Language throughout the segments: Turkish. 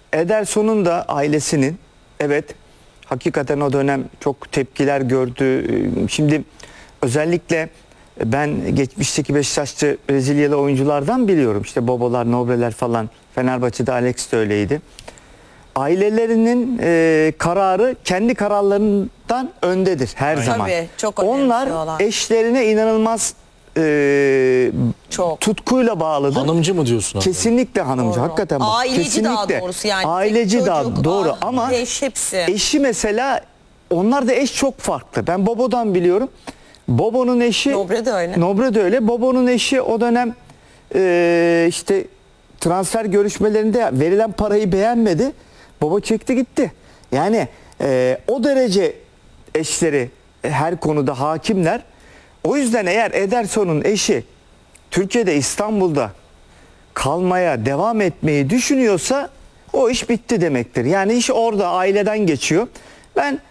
Ederson'un da ailesinin, evet, hakikaten o dönem çok tepkiler gördü. Şimdi özellikle ben geçmişteki Beşiktaşlı Brezilyalı oyunculardan biliyorum. İşte Bobolar, Nobreler falan, Fenerbahçe'de Alex de öyleydi. Ailelerinin kararı kendi kararlarından öndedir her zaman. Tabii, çok onlar eşlerine inanılmaz tutkuyla bağlıdır. Hanımcı mı diyorsun abi? Kesinlikle hanımcı. Doğru. Hakikaten bak. Aileci Kesinlikle. daha doğrusu yani. Aileci daha doğru ama eş hepsi. eşi mesela, onlar da eş çok farklı. Ben Bobo'dan biliyorum. Bobo'nun eşi Nobre de öyle. Nobre de öyle. Bobo'nun eşi o dönem işte transfer görüşmelerinde verilen parayı beğenmedi. Bobo çekti gitti. Yani o derece eşleri her konuda hakimler. O yüzden eğer Ederson'un eşi Türkiye'de, İstanbul'da kalmaya devam etmeyi düşünüyorsa o iş bitti demektir. Yani iş orada, aileden geçiyor. Ben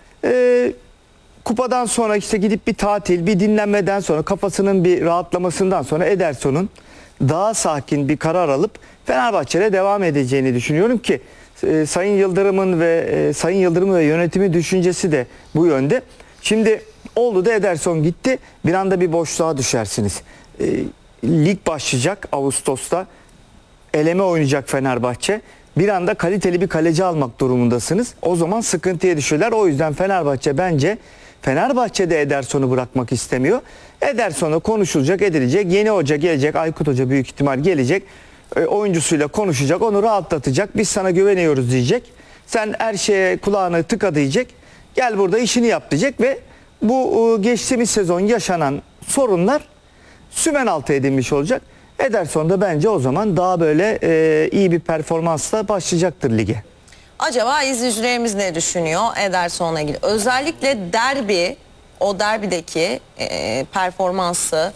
kupadan sonra işte gidip bir tatil, bir dinlenmeden sonra, kafasının bir rahatlamasından sonra Ederson'un daha sakin bir karar alıp Fenerbahçe'de devam edeceğini düşünüyorum ki Sayın Yıldırım'ın ve Sayın Yıldırım ve yönetimi düşüncesi de bu yönde. Şimdi oldu da Ederson gitti. Bir anda bir boşluğa düşersiniz. Lig başlayacak Ağustos'ta. Eleme oynayacak Fenerbahçe. Bir anda kaliteli bir kaleci almak durumundasınız. O zaman sıkıntıya düşüyorlar. O yüzden Fenerbahçe bence Fenerbahçe'de Ederson'u bırakmak istemiyor. Ederson'la konuşulacak, edilecek. Yeni hoca gelecek. Aykut Hoca büyük ihtimal gelecek. Oyuncusuyla konuşacak. Onu rahatlatacak. Biz sana güveniyoruz diyecek. Sen her şeye kulağını tıka diyecek. Gel burada işini yap diyecek ve bu geçtiğimiz sezon yaşanan sorunlar sümen altı edilmiş olacak. Ederson da bence o zaman daha böyle iyi bir performansla başlayacaktır lige. Acaba izleyicilerimiz ne düşünüyor Ederson'la ilgili? Özellikle o derbideki performansı,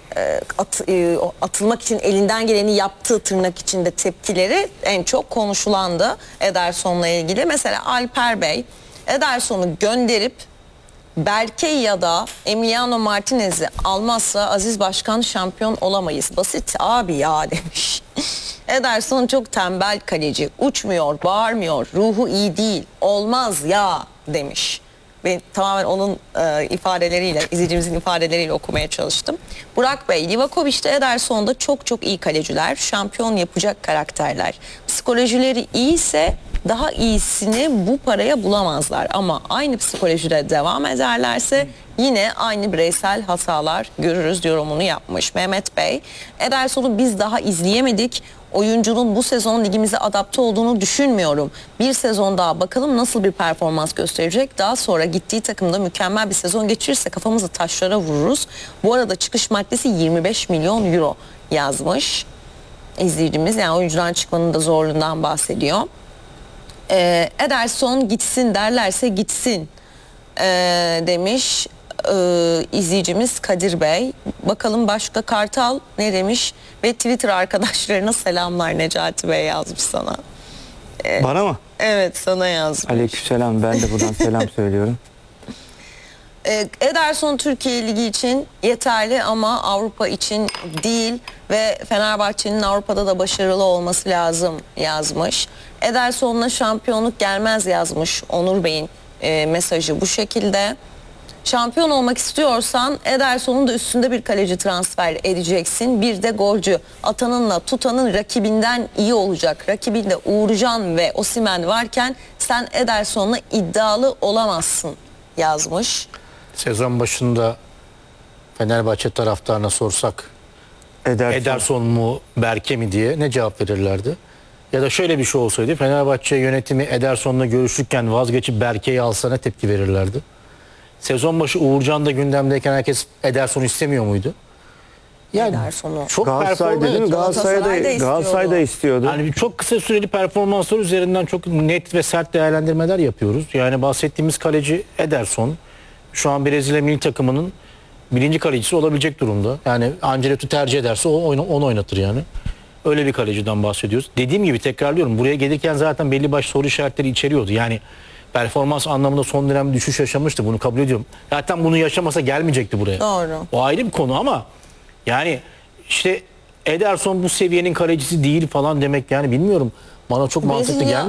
atılmak için elinden geleni yaptığı tırnak içinde tepkileri en çok konuşulandı Ederson'la ilgili. Mesela Alper Bey Ederson'u gönderip Berke ya da Emiliano Martinez'i almazsa Aziz Başkan şampiyon olamayız. Basit abi ya demiş. Ederson çok tembel kaleci. Uçmuyor, bağırmıyor, ruhu iyi değil. Olmaz ya demiş. Ben tamamen onun ifadeleriyle, izleyicimizin ifadeleriyle okumaya çalıştım. Burak Bey, Livakovic'te Ederson'da çok iyi kaleciler. Şampiyon yapacak karakterler. Psikolojileri iyiyse daha iyisini bu paraya bulamazlar. Ama aynı psikolojide devam ederlerse yine aynı bireysel hatalar görürüz yorumunu yapmış. Mehmet Bey, Ederson'u biz daha izleyemedik. Oyuncunun bu sezon ligimize adapte olduğunu düşünmüyorum. Bir sezon daha bakalım nasıl bir performans gösterecek. Daha sonra gittiği takımda mükemmel bir sezon geçirirse kafamızı taşlara vururuz. Bu arada çıkış maddesi 25 milyon euro yazmış izleyicimiz. Yani oyuncudan çıkmanın da zorluğundan bahsediyor. Ederson gitsin derlerse gitsin demiş izleyicimiz Kadir Bey. Bakalım başka Kartal ne demiş ve Twitter arkadaşlarına selamlar Necati Bey yazmış sana. Bana mı? Evet, sana yazmış. Aleykümselam, ben de buradan selam söylüyorum. Ederson Türkiye Ligi için yeterli ama Avrupa için değil ve Fenerbahçe'nin Avrupa'da da başarılı olması lazım yazmış. Ederson'la şampiyonluk gelmez yazmış Onur Bey'in mesajı bu şekilde. Şampiyon olmak istiyorsan Ederson'un da üstünde bir kaleci transfer edeceksin. Bir de golcü. Atanınla tutanın rakibinden iyi olacak. Rakibinde Uğurcan ve Osimhen varken sen Ederson'la iddialı olamazsın yazmış. Sezon başında Fenerbahçe taraftarına sorsak Ederson mu Berke mi diye ne cevap verirlerdi? Ya da şöyle bir şey olsaydı, Fenerbahçe yönetimi Ederson'la görüşürken vazgeçip Berke'yi alsa ne tepki verirlerdi? Sezon başı Uğurcan da gündemdeyken herkes Ederson'u istemiyor muydu? Yani Ederson'u. çok Galatasaray'da değil mi? Galatasaray'da istiyordu. Yani çok kısa süreli performanslar üzerinden çok net ve sert değerlendirmeler yapıyoruz. Yani bahsettiğimiz kaleci Ederson şu an Brezilya milli takımının birinci kalecisi olabilecek durumda. Yani Ancelotti tercih ederse onu oynatır yani. Öyle bir kaleciden bahsediyoruz. Dediğim gibi tekrarlıyorum, buraya gelirken zaten belli başlı soru işaretleri içeriyordu. Yani performans anlamında son dönem düşüş yaşamıştı, bunu kabul ediyorum. Zaten bunu yaşamasa gelmeyecekti buraya. Doğru. O ayrı bir konu ama yani işte Ederson bu seviyenin kalecisi değil falan demek, yani bilmiyorum, bana çok mantıklı gelmiyor.